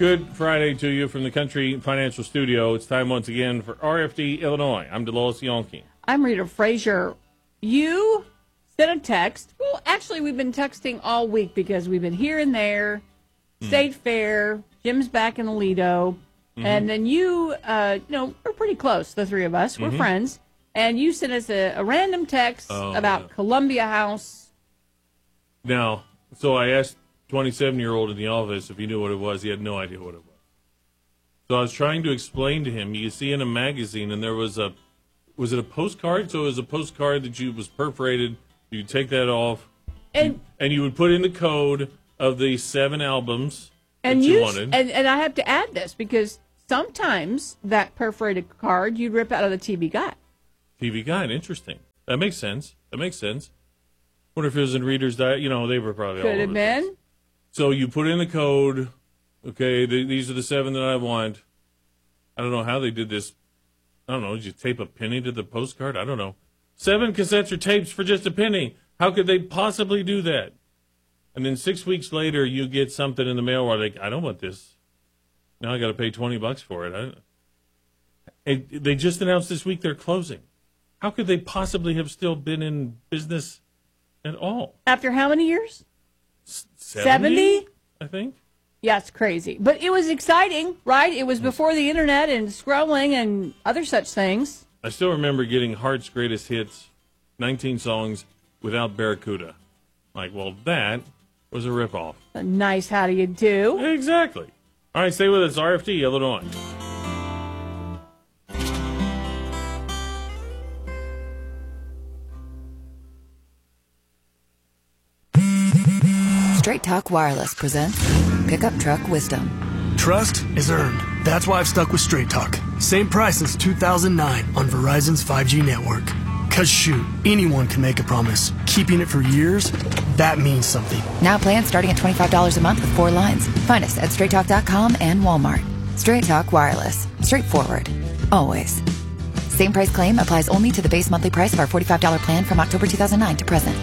Good Friday to you from the Country Financial Studio. It's time once again for RFD Illinois. I'm DeLois Yonke. I'm Rita Frazier. You sent a text. Well, actually, we've been texting all week because we've been here and there. State Fair. Jim's back in Aledo. And then you, we're pretty close, the three of us. We're friends. And you sent us a random text about Columbia House. Now, so I asked 27-year-old in the office if he knew what it was. He had no idea what it was. So I was trying to explain to him. You see in a magazine, and there was it a postcard? So it was a postcard that was perforated. You take that off, and you would put in the code of the 7 albums that you wanted. And I have to add this, because sometimes that perforated card you'd rip out of the TV Guide. TV Guide, interesting. That makes sense. Wonder if it was in Reader's Digest. They were probably all over the place. Could have been. So you put in the code, okay, these are the 7 that I want. I don't know how they did this. I don't know, did you tape a penny to the postcard? I don't know. 7 cassettes or tapes for just a penny. How could they possibly do that? And then 6 weeks later, you get something in the mail where I don't want this. Now I got to pay $20 for it. They just announced this week they're closing. How could they possibly have still been in business at all? After how many years? 70? I think. Yeah, it's crazy. But it was exciting, right? It was before the internet and scrolling and other such things. I still remember getting Heart's Greatest Hits, 19 songs without Barracuda. That was a ripoff. A nice how do you do. Exactly. All right, stay with us. RFD, Illinois. Straight Talk Wireless presents Pickup Truck Wisdom. Trust is earned. That's why I've stuck with Straight Talk. Same price since 2009 on Verizon's 5G network. Cause shoot, anyone can make a promise. Keeping it for years, that means something. Now plans starting at $25 a month with 4 lines. Find us at straighttalk.com and Walmart. Straight Talk Wireless. Straightforward. Always. Same price claim applies only to the base monthly price of our $45 plan from October 2009 to present.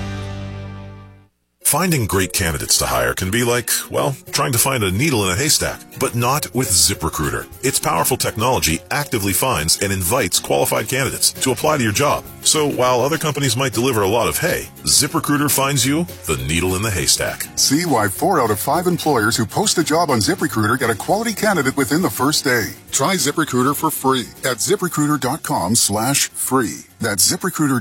Finding great candidates to hire can be like, trying to find a needle in a haystack, but not with ZipRecruiter. Its powerful technology actively finds and invites qualified candidates to apply to your job. So while other companies might deliver a lot of hay, ZipRecruiter finds you the needle in the haystack. See why 4 out of 5 employers who post a job on ZipRecruiter get a quality candidate within the first day. Try ZipRecruiter for free at ZipRecruiter.com/free. That's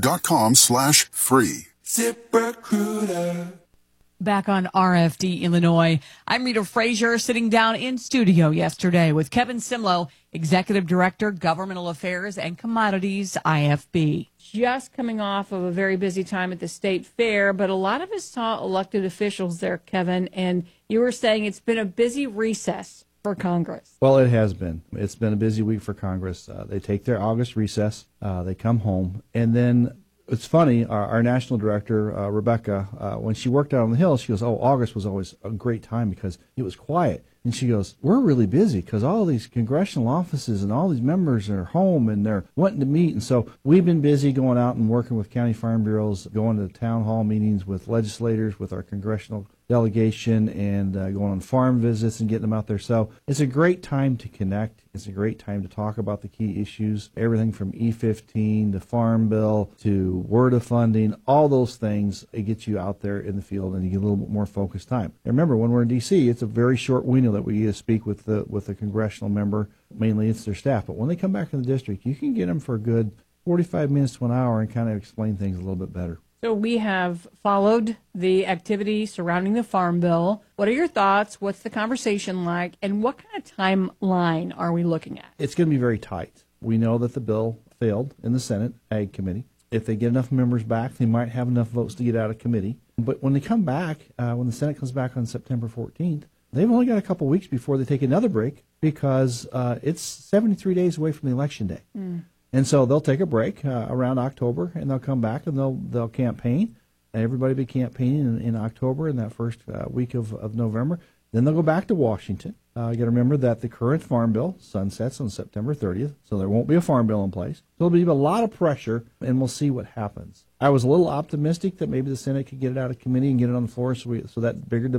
ZipRecruiter.com/free. ZipRecruiter. Back on RFD Illinois, I'm Rita Frazier, sitting down in studio yesterday with Kevin Simlo, Executive Director, Governmental Affairs and Commodities, IFB. Just coming off of a very busy time at the State Fair, but a lot of us saw elected officials there, Kevin, and you were saying it's been a busy recess for Congress. Well, it has been. It's been a busy week for Congress. They take their August recess, they come home, and then it's funny, our national director, Rebecca, when she worked out on the Hill, she goes, August was always a great time because it was quiet. And she goes, we're really busy because all these congressional offices and all these members are home and they're wanting to meet. And so we've been busy going out and working with county farm bureaus, going to town hall meetings with legislators, with our congressional delegation, and going on farm visits and getting them out there. So it's a great time to connect. It's a great time to talk about the key issues, everything from E15 to Farm Bill to WRDA funding, all those things. It gets you out there in the field and you get a little bit more focused time. And remember, when we're in D.C., it's a very short window that we get to speak with the congressional member. Mainly it's their staff. But when they come back in the district, you can get them for a good 45 minutes to an hour and kind of explain things a little bit better. So we have followed the activity surrounding the Farm Bill. What are your thoughts? What's the conversation like? And what kind of timeline are we looking at? It's going to be very tight. We know that the bill failed in the Senate Ag Committee. If they get enough members back, they might have enough votes to get out of committee. But when they come back, when the Senate comes back on September 14th, they've only got a couple weeks before they take another break because it's 73 days away from the election day. And so they'll take a break around October, and they'll come back and they'll campaign. And everybody will be campaigning in October in that first week of November. Then they'll go back to Washington. You got to remember that the current Farm Bill sunsets on September 30th, so there won't be a Farm Bill in place. So there'll be a lot of pressure, and we'll see what happens. I was a little optimistic that maybe the Senate could get it out of committee and get it on the floor so that bigger debate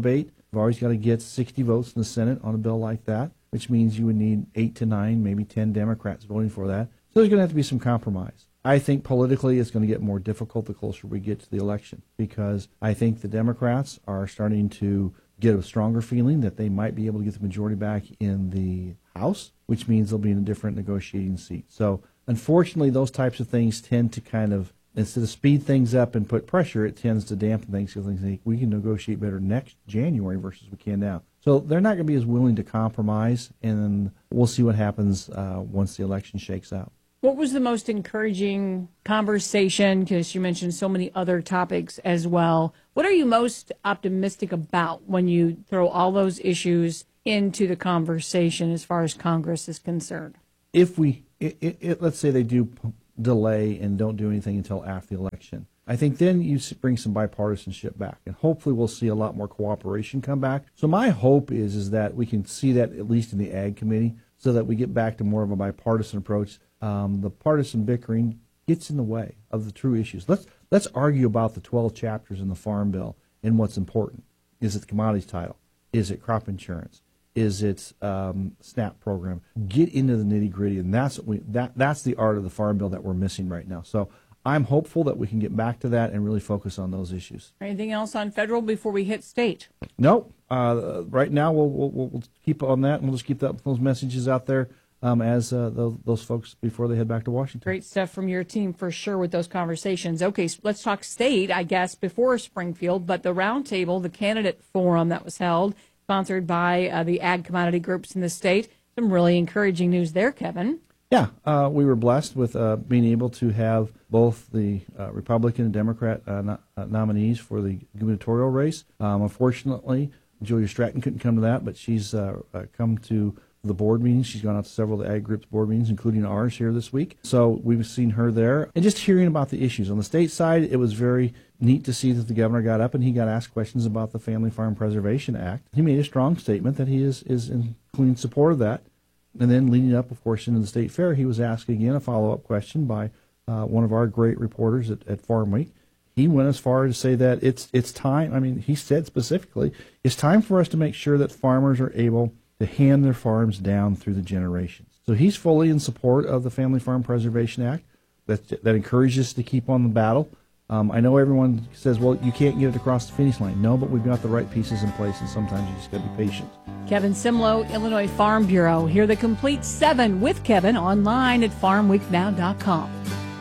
You've always got to get 60 votes in the Senate on a bill like that, which means you would need 8 to 9, maybe 10 Democrats voting for that. So there's going to have to be some compromise. I think politically it's going to get more difficult the closer we get to the election, because I think the Democrats are starting to get a stronger feeling that they might be able to get the majority back in the House, which means they'll be in a different negotiating seat. So unfortunately, those types of things tend to kind of, instead of speed things up and put pressure, it tends to dampen things, because they think we can negotiate better next January versus we can now. So they're not going to be as willing to compromise, and we'll see what happens once the election shakes out. What was the most encouraging conversation? Because you mentioned so many other topics as well. What are you most optimistic about when you throw all those issues into the conversation as far as Congress is concerned? If let's say they do delay and don't do anything until after the election, I think then you bring some bipartisanship back, and hopefully we'll see a lot more cooperation come back. So my hope is that we can see that at least in the Ag Committee, so that we get back to more of a bipartisan approach. The partisan bickering gets in the way of the true issues. Let's argue about the 12 chapters in the Farm Bill and what's important. Is it the commodities title? Is it crop insurance? Is it SNAP program? Get into the nitty gritty, and that's the art of the Farm Bill that we're missing right now. So I'm hopeful that we can get back to that and really focus on those issues. Anything else on federal before we hit state? No. Right now we'll keep on that, and we'll just keep those messages out there as those folks before they head back to Washington. Great stuff from your team for sure with those conversations. Okay, so let's talk state, I guess, before Springfield, but the roundtable, the candidate forum that was held, sponsored by the ag commodity groups in the state. Some really encouraging news there, Kevin. Yeah, we were blessed with being able to have both the Republican and Democrat nominees for the gubernatorial race. Unfortunately, Julia Stratton couldn't come to that, but she's come to the board meetings. She's gone out to several of the ag groups board meetings, including ours here this week. So we've seen her there. And just hearing about the issues. On the state side, it was very neat to see that the governor got up and he got asked questions about the Family Farm Preservation Act. He made a strong statement that he is in clean support of that. And then leading up, of course, into the state fair, he was asked again a follow-up question by one of our great reporters at Farm Week. He went as far as to say that it's time. I mean, he said specifically, it's time for us to make sure that farmers are able to hand their farms down through the generations. So he's fully in support of the Family Farm Preservation Act. That encourages us to keep on the battle. I know everyone says, well, you can't get it across the finish line. No, but we've got the right pieces in place, and sometimes you just got to be patient. Kevin Simlo, Illinois Farm Bureau. Hear the complete 7 with Kevin online at farmweeknow.com.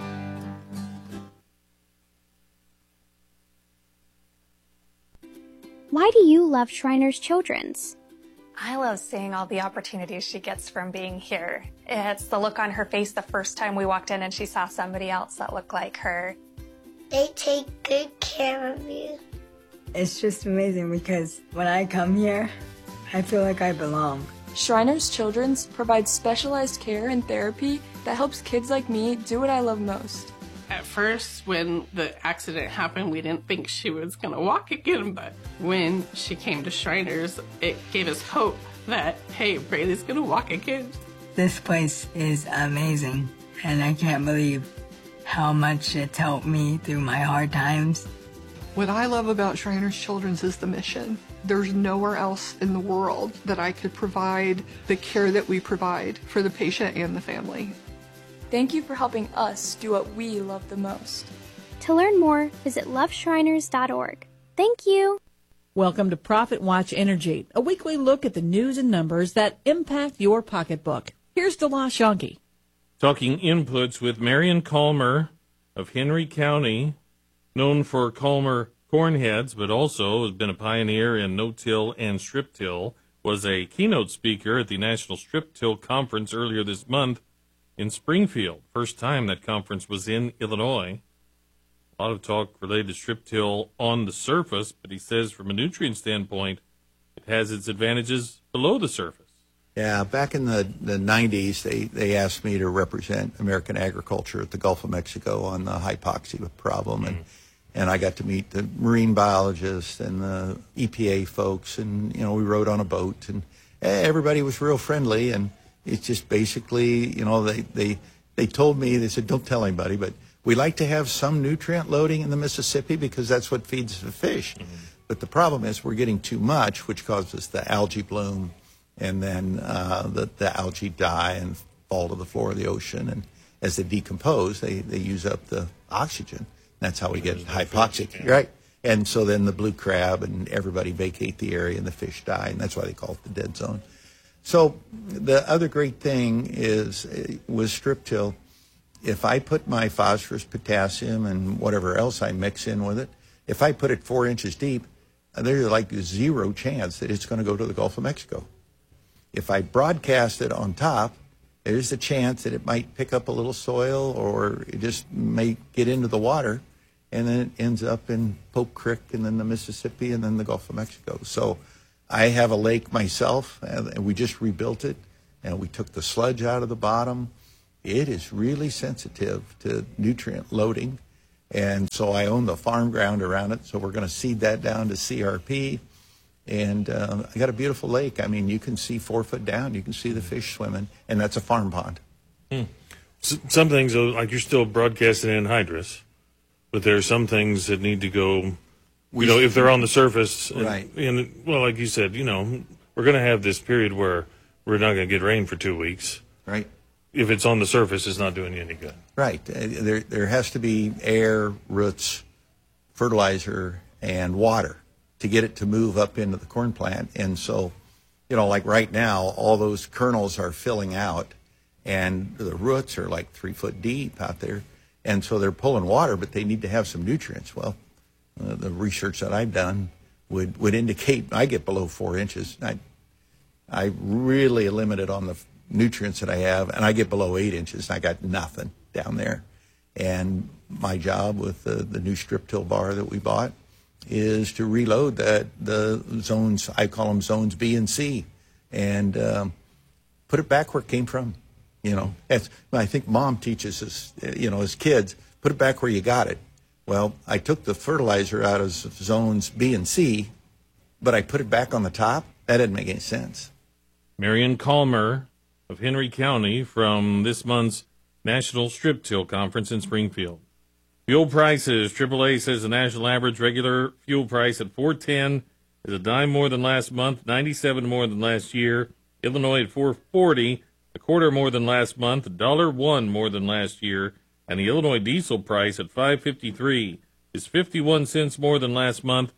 Why do you love Shriners Children's? I love seeing all the opportunities she gets from being here. It's the look on her face the first time we walked in and she saw somebody else that looked like her. They take good care of you. It's just amazing because when I come here, I feel like I belong. Shriners Children's provides specialized care and therapy that helps kids like me do what I love most. At first, when the accident happened, we didn't think she was going to walk again, but when she came to Shriners, it gave us hope that, hey, Braylee's going to walk again. This place is amazing, and I can't believe how much it's helped me through my hard times. What I love about Shriners Children's is the mission. There's nowhere else in the world that I could provide the care that we provide for the patient and the family. Thank you for helping us do what we love the most. To learn more, visit loveshriners.org. Thank you. Welcome to Profit Watch Energy, a weekly look at the news and numbers that impact your pocketbook. Here's DeLa Shonky. Talking inputs with Marion Calmer of Henry County, known for Calmer cornheads, but also has been a pioneer in no-till and strip-till, was a keynote speaker at the National Strip-Till Conference earlier this month in Springfield. First time that conference was in Illinois. A lot of talk related to strip-till on the surface, but he says from a nutrient standpoint, it has its advantages below the surface. Yeah, back in the 90s, they asked me to represent American agriculture at the Gulf of Mexico on the hypoxia problem, and I got to meet the marine biologists and the EPA folks, and we rode on a boat, and everybody was real friendly, and it's just basically, they told me, they said, don't tell anybody, but we like to have some nutrient loading in the Mississippi because that's what feeds the fish. But the problem is we're getting too much, which causes the algae bloom, and then the algae die and fall to the floor of the ocean. And as they decompose, they use up the oxygen. That's how we get hypoxic, right? And so then the blue crab and everybody vacate the area and the fish die, and that's why they call it the dead zone. So the other great thing is with strip till, if I put my phosphorus, potassium, and whatever else I mix in with it, if I put it 4 inches deep, there's like zero chance that it's going to go to the Gulf of Mexico. If I broadcast it on top, there's a chance that it might pick up a little soil, or it just may get into the water, and then it ends up in Pope Creek and then the Mississippi and then the Gulf of Mexico. So I have a lake myself, and we just rebuilt it, and we took the sludge out of the bottom. It is really sensitive to nutrient loading, and so I own the farm ground around it, so we're going to seed that down to CRP. And I got a beautiful lake. I mean, you can see 4 foot down. You can see the fish swimming, and that's a farm pond. Some things, like you're still broadcasting anhydrous, but there are some things that need to go, if they're on the surface. And, right. And, well, like you said, we're going to have this period where we're not going to get rain for 2 weeks. Right. If it's on the surface, it's not doing you any good. Right. There has to be air, roots, fertilizer, and water to get it to move up into the corn plant. And so, like right now, all those kernels are filling out, and the roots are like 3 foot deep out there. And so they're pulling water, but they need to have some nutrients. Well, the research that I've done would indicate I get below 4 inches. I really limited on the nutrients that I have, and I get below 8 inches. I got nothing down there. And my job with the new strip till bar that we bought is to reload the zones, I call them zones B and C, and put it back where it came from. I think Mom teaches us, as kids, put it back where you got it. Well, I took the fertilizer out of zones B and C, but I put it back on the top. That didn't make any sense. Marion Calmer of Henry County from this month's National Strip Till Conference in Springfield. Fuel prices. AAA says the national average regular fuel price at $4.10 is a dime more than last month, 97 more than last year. Illinois at $4.40, a quarter more than last month, $1.01 more than last year. And the Illinois diesel price at $5.53 is 51 cents more than last month,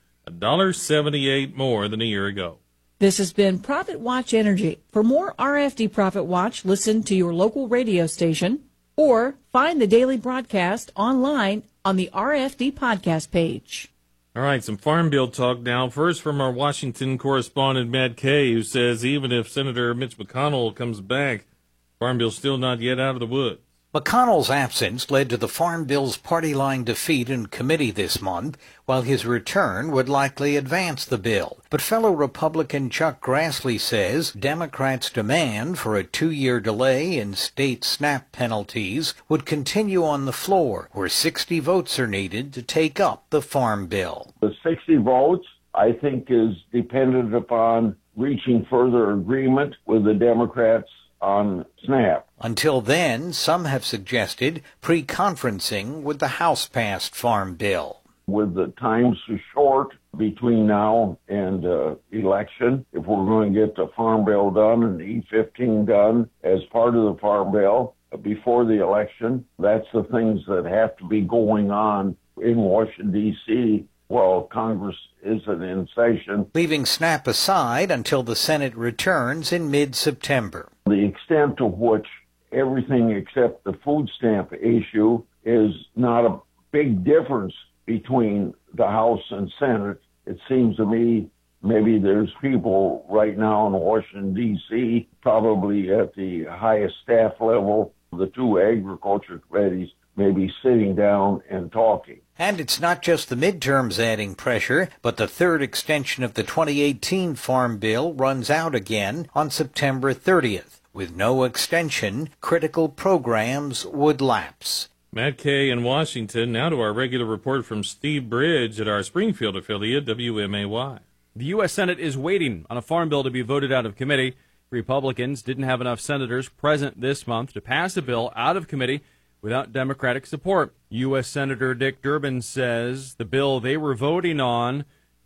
$1.78 more than a year ago. This has been Profit Watch Energy. For more RFD Profit Watch, listen to your local radio station or find the daily broadcast online on the RFD podcast page. All right, some Farm Bill talk now. First from our Washington correspondent, Matt Kay, who says even if Senator Mitch McConnell comes back, Farm Bill's still not yet out of the woods. McConnell's absence led to the Farm Bill's party line defeat in committee this month, while his return would likely advance the bill. But fellow Republican Chuck Grassley says Democrats' demand for a 2-year delay in state SNAP penalties would continue on the floor, where 60 votes are needed to take up the Farm Bill. The 60 votes, I think, is dependent upon reaching further agreement with the Democrats on SNAP. Until then, some have suggested pre-conferencing with the House-passed Farm Bill. With the time so short between now and election, if we're going to get the Farm Bill done and the E-15 done as part of the Farm Bill before the election, that's the things that have to be going on in Washington, D.C., while Congress isn't in session. Leaving SNAP aside until the Senate returns in mid-September. The extent to which everything except the food stamp issue is not a big difference between the House and Senate. It seems to me maybe there's people right now in Washington, D.C., probably at the highest staff level, the two agriculture committees, maybe sitting down and talking. And it's not just the midterms adding pressure, but the third extension of the 2018 Farm Bill runs out again on September 30th. With no extension, critical programs would lapse. Matt Kay in Washington. Now to our regular report from Steve Bridge at our Springfield affiliate, WMAY. The U.S. Senate is waiting on a farm bill to be voted out of committee. Republicans didn't have enough senators present this month to pass a bill out of committee without Democratic support. U.S. Senator Dick Durbin says the bill they were voting on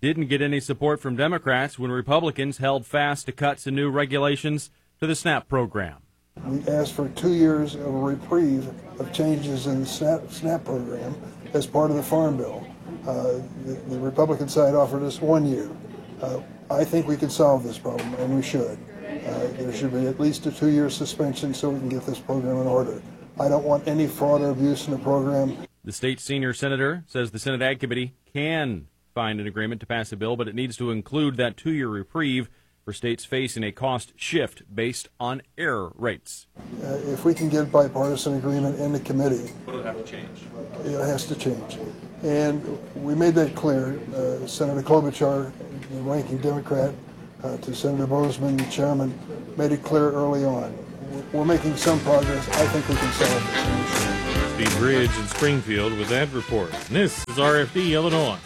didn't get any support from Democrats when Republicans held fast to cuts and new regulations to the SNAP program. We asked for 2 years of a reprieve of changes in the SNAP program as part of the Farm Bill. The Republican side offered us 1 year. I think we can solve this problem, and we should. There should be at least a 2-year suspension so we can get this program in order. I don't want any fraud or abuse in the program. The state senior senator says the Senate Ag Committee can find an agreement to pass a bill, but it needs to include that 2-year reprieve for states facing a cost shift based on error rates. If we can get bipartisan agreement in the committee, What will have to change? It has to change. And we made that clear. Senator Klobuchar, the ranking Democrat, to Senator Bozeman, the chairman, made it clear early on. We're making some progress. I think we can solve this. Steve Ridge in Springfield with that report. And this is RFD Illinois.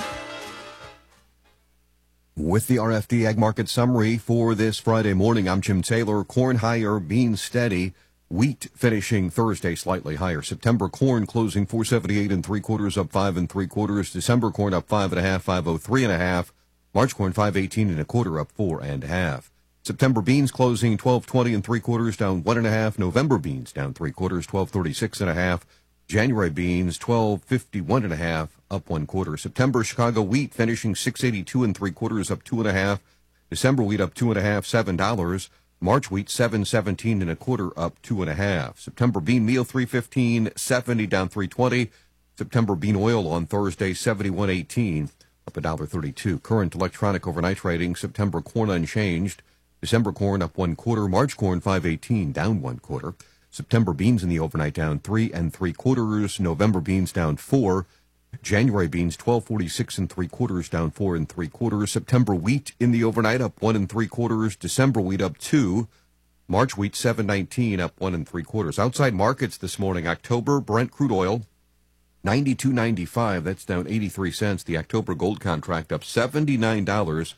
With the RFD Ag Market Summary for this Friday morning, I'm Jim Taylor. Corn higher, beans steady. Wheat finishing Thursday slightly higher. September corn closing 478 3/4, up 5 3/4. December corn up 5 1/2, 503 1/2. March corn 518 1/4, up 4 1/2. September beans closing 1220 3/4, down 1 1/2. November beans down 3/4, 1236 1/2. January beans 1251 1/2, up 1/4. September Chicago wheat finishing 682 3/4, up 2 1/2. December wheat up 2 1/2, $7. March wheat 717 1/4, up 2 1/2. September bean meal 315.70, down 3.20. September bean oil on Thursday 71.18, up $1.32. Current electronic overnight trading. September corn unchanged. December corn up 1/4. March corn 518, down 1/4. September beans in the overnight down 3 3/4. November beans down 4. January beans 1246 3/4, down 4 3/4. September wheat in the overnight up 1 3/4. December wheat up 2. March wheat 719, up 1 3/4. Outside markets this morning. October Brent crude oil 92.95. That's down 83 cents. The October gold contract up $79,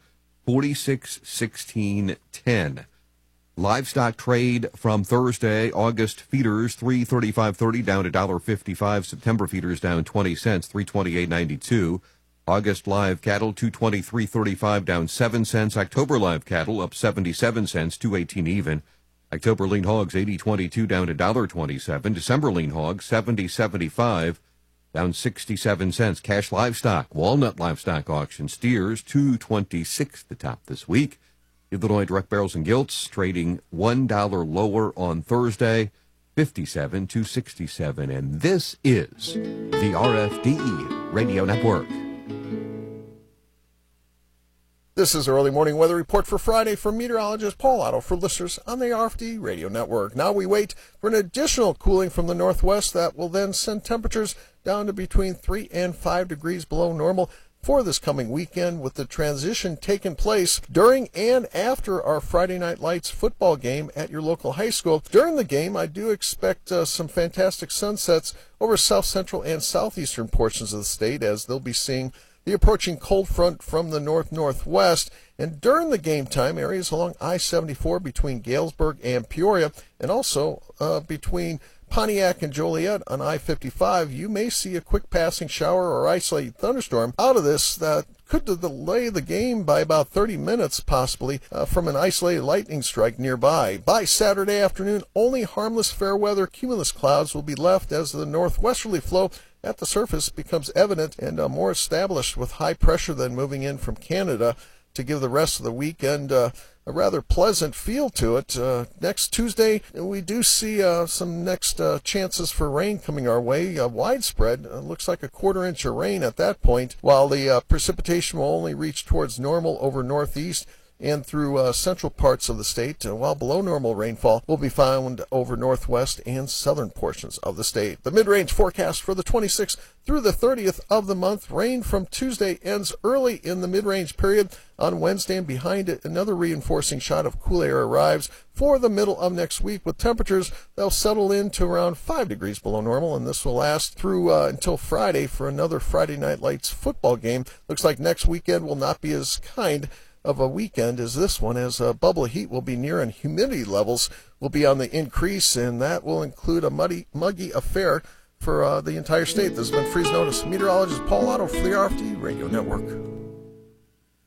46.1610. Livestock trade from Thursday. August feeders 335.30, down $1.55. September feeders down 20 cents, 328.92. August live cattle 223.35, down 7 cents. October live cattle up 77 cents, 218 even. October lean hogs 80.22, down $1.27. December lean hogs 70.75, down 67 cents. Cash livestock, walnut livestock auction, steers 226 the top this week. Illinois direct barrels and gilts trading $1 lower on Thursday, 57 to 67. And this is the RFDE Radio Network. This is early morning weather report for Friday from meteorologist Paul Otto for listeners on the RFD Radio Network. Now we wait for an additional cooling from the northwest that will then send temperatures down to between 3 and 5 degrees below normal for this coming weekend, with the transition taking place during and after our Friday Night Lights football game at your local high school. During the game, I do expect some fantastic sunsets over south central and southeastern portions of the state, as they'll be seeing the approaching cold front from the north-northwest. And during the game time, areas along I-74 between Galesburg and Peoria, and also between Pontiac and Joliet on I-55, you may see a quick passing shower or isolated thunderstorm out of this that could delay the game by about 30 minutes, possibly, from an isolated lightning strike nearby. By Saturday afternoon, only harmless fair weather cumulus clouds will be left as the northwesterly flow at the surface becomes evident and more established, with high pressure then moving in from Canada to give the rest of the weekend a rather pleasant feel to it. Next Tuesday, we do see some chances for rain coming our way, widespread. Looks like a 1/4 inch of rain at that point, while the precipitation will only reach towards normal over northeast and through central parts of the state, while below normal rainfall will be found over northwest and southern portions of the state. The mid-range forecast for the 26th through the 30th of the month. Rain from Tuesday ends early in the mid-range period on Wednesday, and behind it another reinforcing shot of cool air arrives for the middle of next week, with temperatures that'll settle into around 5 degrees below normal, and this will last through until Friday for another Friday Night Lights football game. Looks like next weekend will not be as kind of a weekend as this one, as bubble heat will be near and humidity levels will be on the increase, and that will include a muggy affair for the entire state. This has been Freeze Notice. Meteorologist Paul Otto for the RFD Radio Network.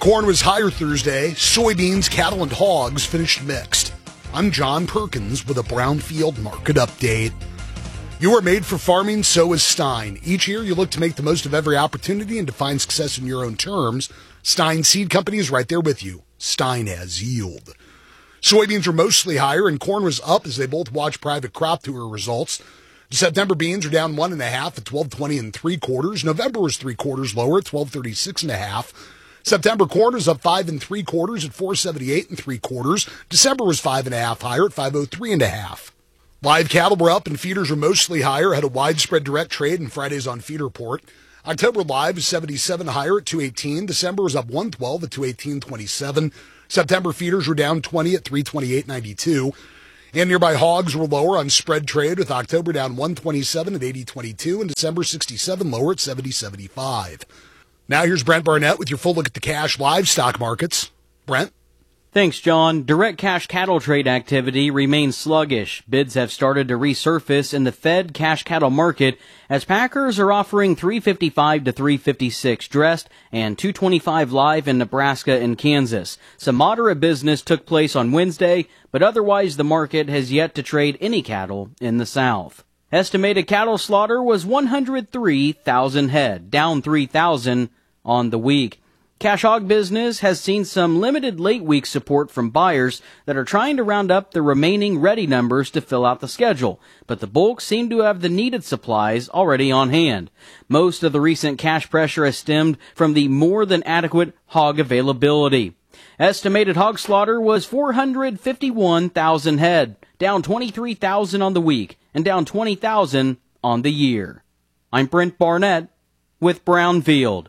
Corn was higher Thursday. Soybeans, cattle, and hogs finished mixed. I'm John Perkins with a Brownfield Market Update. You are made for farming, so is Stein. Each year, you look to make the most of every opportunity and define success in your own terms. Stein Seed Company is right there with you. Stein has yield. Soybeans were mostly higher, and corn was up as they both watched private crop tour results. September beans are down 1.5 at 12.20 3/4. November was 3/4 lower at 12.36.5. September corn was up 5 3/4 at 4.78 3/4. December was 5.5 higher at 5.03.5. Live cattle were up and feeders were mostly higher, had a widespread direct trade in Friday's on feed report. October live was 77 higher at 218. December was up 112 at 218.27. September feeders were down 20 at 328.92. And nearby hogs were lower on spread trade, with October down 127 at 80.22 and December 67 lower at 70.75. Now here's Brent Barnett with your full look at the cash livestock markets. Brent? Thanks, John. Direct cash cattle trade activity remains sluggish. Bids have started to resurface in the Fed cash cattle market as packers are offering $355 to $356 dressed and $225 live in Nebraska and Kansas. Some moderate business took place on Wednesday, but otherwise the market has yet to trade any cattle in the South. Estimated cattle slaughter was 103,000 head, down 3,000 on the week. Cash hog business has seen some limited late week support from buyers that are trying to round up the remaining ready numbers to fill out the schedule, but the bulk seem to have the needed supplies already on hand. Most of the recent cash pressure has stemmed from the more than adequate hog availability. Estimated hog slaughter was 451,000 head, down 23,000 on the week and down 20,000 on the year. I'm Brent Barnett with Brownfield.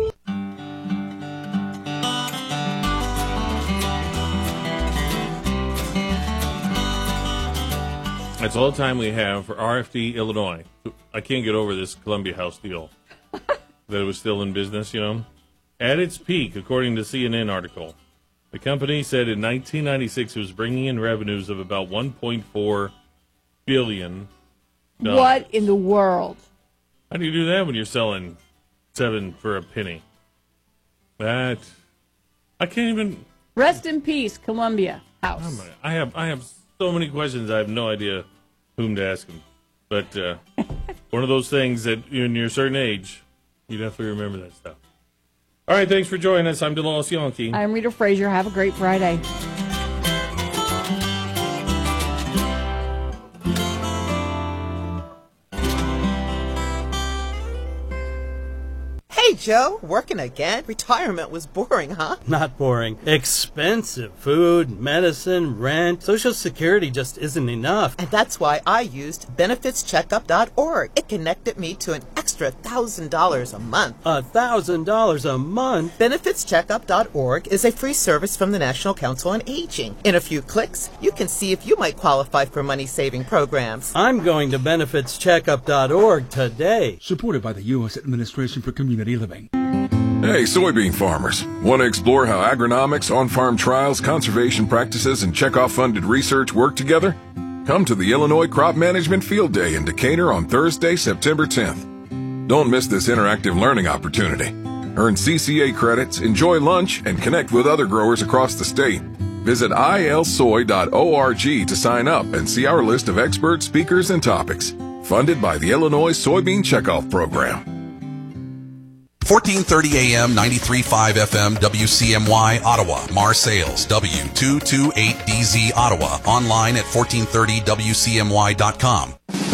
That's all the time we have for RFD Illinois. I can't get over this Columbia House deal. That it was still in business, you know. At its peak, according to CNN article, the company said in 1996 it was bringing in revenues of about $1.4 billion. What in the world? How do you do that when you're selling 7 for a penny? That I can't even. Rest in peace, Columbia House. I have so many questions. I have no idea whom to ask them. But one of those things that when you're a certain age, you definitely remember that stuff. All right, thanks for joining us. I'm DeLawrence Yankee. I'm Rita Frazier. Have a great Friday. Hey, Joe, working again? Retirement was boring, huh? Not boring. Expensive. Food, medicine, rent. Social Security just isn't enough. And that's why I used BenefitsCheckup.org. It connected me to an extra $1,000 a month. $1,000 a month? BenefitsCheckup.org is a free service from the National Council on Aging. In a few clicks, you can see if you might qualify for money-saving programs. I'm going to BenefitsCheckup.org today. Supported by the U.S. Administration for Community Living. Hey, soybean farmers. Want to explore how agronomics, on-farm trials, conservation practices, and checkoff-funded research work together? Come to the Illinois Crop Management Field Day in Decatur on Thursday, September 10th. Don't miss this interactive learning opportunity. Earn CCA credits, enjoy lunch, and connect with other growers across the state. Visit ilsoy.org to sign up and see our list of experts, speakers, and topics. Funded by the Illinois Soybean Checkoff Program. 1430 AM, 93.5 FM, WCMY, Ottawa. Marseilles, W228DZ, Ottawa. Online at 1430WCMY.com.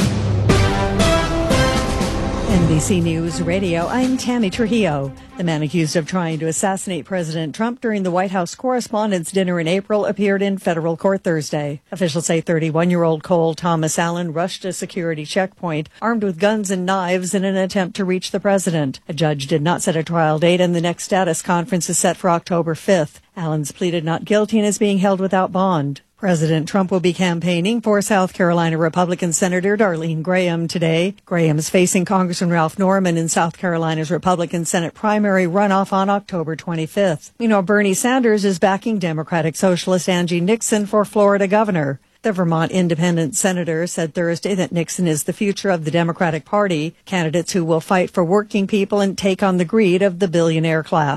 NBC News Radio, I'm Tammy Trujillo. The man accused of trying to assassinate President Trump during the White House Correspondents' Dinner in April appeared in federal court Thursday. Officials say 31-year-old Cole Thomas Allen rushed a security checkpoint armed with guns and knives in an attempt to reach the president. A judge did not set a trial date, and the next status conference is set for October 5th. Allen's pleaded not guilty and is being held without bond. President Trump will be campaigning for South Carolina Republican Senator Darlene Graham today. Graham's facing Congressman Ralph Norman in South Carolina's Republican Senate primary runoff on October 25th. Meanwhile, Bernie Sanders is backing Democratic Socialist Angie Nixon for Florida governor. The Vermont independent senator said Thursday that Nixon is the future of the Democratic Party, candidates who will fight for working people and take on the greed of the billionaire class.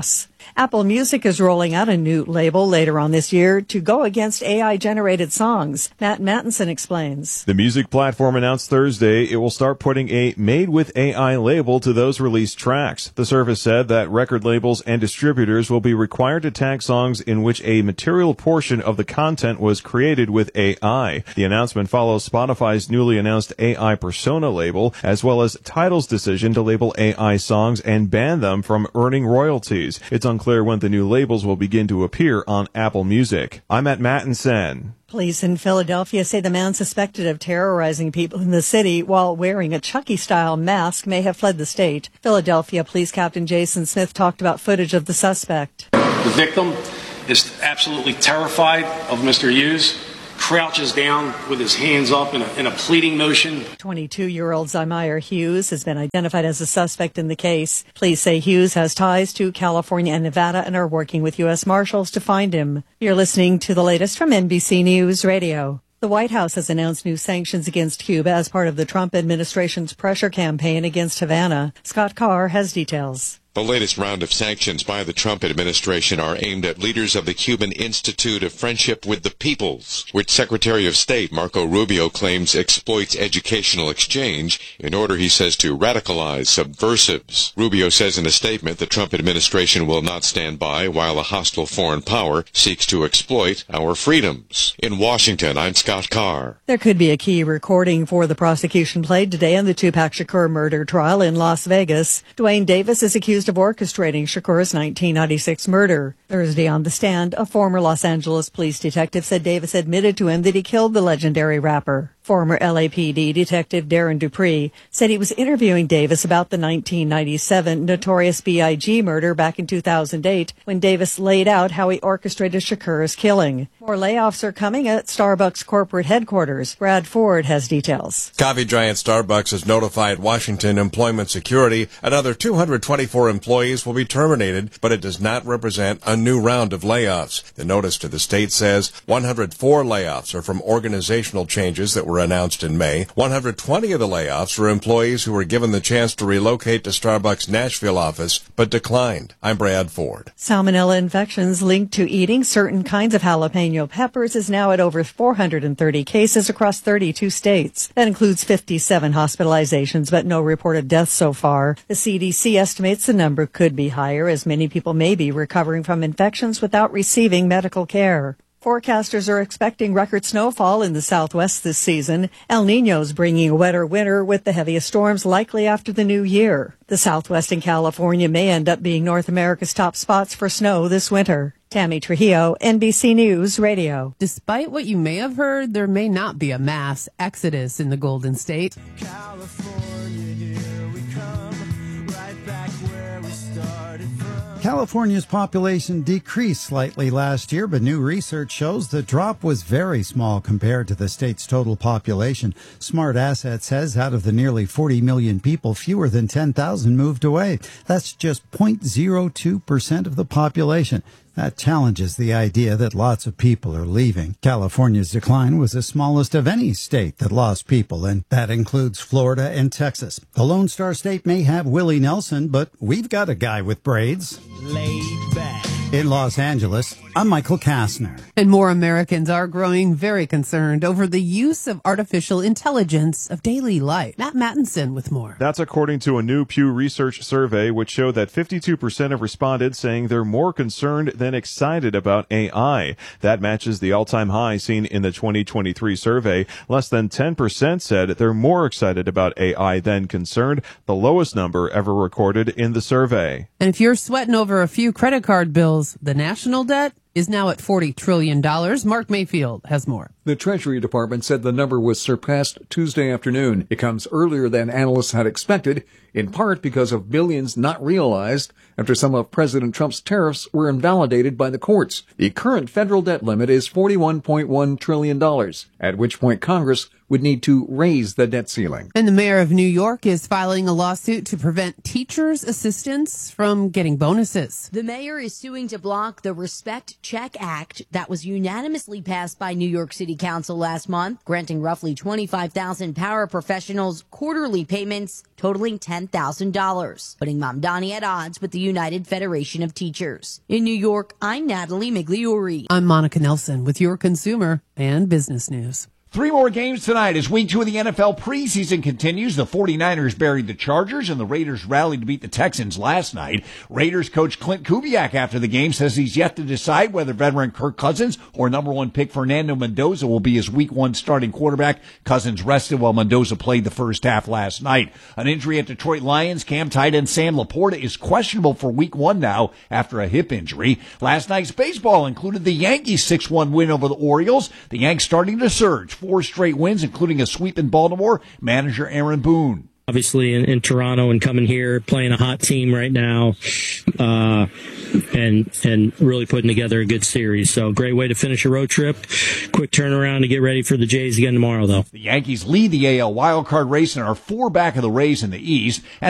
Apple Music is rolling out a new label later on this year to go against AI-generated songs. Matt Mattinson explains. The music platform announced Thursday it will start putting a Made with AI label to those released tracks. The service said that record labels and distributors will be required to tag songs in which a material portion of the content was created with AI. The announcement follows Spotify's newly announced AI Persona label, as well as Tidal's decision to label AI songs and ban them from earning royalties. It's unclear when the new labels will begin to appear on Apple Music. I'm at Mattinson. Police in Philadelphia say the man suspected of terrorizing people in the city while wearing a Chucky-style mask may have fled the state. Philadelphia Police Captain Jason Smith talked about footage of the suspect. The victim is absolutely terrified of Mr. Hughes, crouches down with his hands up in a pleading motion. 22-year-old Zymeyer Hughes has been identified as a suspect in the case. Police say Hughes has ties to California and Nevada and are working with U.S. Marshals to find him. You're listening to the latest from NBC News Radio. The White House has announced new sanctions against Cuba as part of the Trump administration's pressure campaign against Havana. Scott Carr has details. The latest round of sanctions by the Trump administration are aimed at leaders of the Cuban Institute of Friendship with the Peoples, which Secretary of State Marco Rubio claims exploits educational exchange in order, he says, to radicalize subversives. Rubio says in a statement the Trump administration will not stand by while a hostile foreign power seeks to exploit our freedoms. In Washington, I'm Scott Carr. There could be a key recording for the prosecution played today in the Tupac Shakur murder trial in Las Vegas. Dwayne Davis is accused of orchestrating Shakur's 1996 murder. Thursday on the stand, a former Los Angeles police detective said Davis admitted to him that he killed the legendary rapper. Former LAPD detective Darren Dupree said he was interviewing Davis about the 1997 Notorious B.I.G. murder back in 2008 when Davis laid out how he orchestrated Shakur's killing. More layoffs are coming at Starbucks corporate headquarters. Brad Ford has details. Coffee giant Starbucks has notified Washington Employment Security another 224 employees will be terminated, but it does not represent a new round of layoffs. The notice to the state says 104 layoffs are from organizational changes that were announced in May. 120 of the layoffs were employees who were given the chance to relocate to Starbucks' Nashville office, but declined. I'm Brad Ford. Salmonella infections linked to eating certain kinds of jalapeno peppers is now at over 430 cases across 32 states. That includes 57 hospitalizations, but no reported deaths so far. The CDC estimates the number could be higher as many people may be recovering from infections without receiving medical care. Forecasters are expecting record snowfall in the Southwest this season. El Niño's bringing a wetter winter with the heaviest storms likely after the new year. The Southwest and California may end up being North America's top spots for snow this winter. Tammy Trujillo, NBC News Radio. Despite what you may have heard, there may not be a mass exodus in the Golden State. California's population decreased slightly last year, but new research shows the drop was very small compared to the state's total population. Smart Asset says out of the nearly 40 million people, fewer than 10,000 moved away. That's just 0.02% of the population. That challenges the idea that lots of people are leaving. California's decline was the smallest of any state that lost people, and that includes Florida and Texas. The Lone Star State may have Willie Nelson, but we've got a guy with braids. Laid back. In Los Angeles, I'm Michael Kastner. And more Americans are growing very concerned over the use of artificial intelligence of daily life. Matt Mattinson with more. That's according to a new Pew Research survey, which showed that 52% of respondents saying they're more concerned than excited about AI. That matches the all-time high seen in the 2023 survey. Less than 10% said they're more excited about AI than concerned, the lowest number ever recorded in the survey. And if you're sweating over a few credit card bills, the national debt is now at $40 trillion. Mark Mayfield has more. The Treasury Department said the number was surpassed Tuesday afternoon. It comes earlier than analysts had expected, in part because of billions not realized after some of President Trump's tariffs were invalidated by the courts. The current federal debt limit is $41.1 trillion, at which point Congress would need to raise the debt ceiling. And the mayor of New York is filing a lawsuit to prevent teachers' assistants from getting bonuses. The mayor is suing to block the Respect Check Act that was unanimously passed by New York City Council last month, granting roughly 25,000 paraprofessionals quarterly payments totaling $10,000, putting Mamdani at odds with the United Federation of Teachers. In New York, I'm Natalie Migliori. I'm Monica Nelson with your consumer and business news. 3 more games tonight as week 2 of the NFL preseason continues. The 49ers buried the Chargers and the Raiders rallied to beat the Texans last night. Raiders coach Clint Kubiak after the game says he's yet to decide whether veteran Kirk Cousins or number 1 pick Fernando Mendoza will be his week 1 starting quarterback. Cousins rested while Mendoza played the first half last night. An injury at Detroit Lions camp tight end Sam Laporta is questionable for week 1 now after a hip injury. Last night's baseball included the Yankees' 6-1 win over the Orioles. The Yanks starting to surge. 4 straight wins, including a sweep in Baltimore. Manager Aaron Boone. Obviously in Toronto and coming here, playing a hot team right now, and really putting together a good series. So great way to finish a road trip. Quick turnaround to get ready for the Jays again tomorrow, though. The Yankees lead the AL wildcard race and are 4 back of the Rays in the East.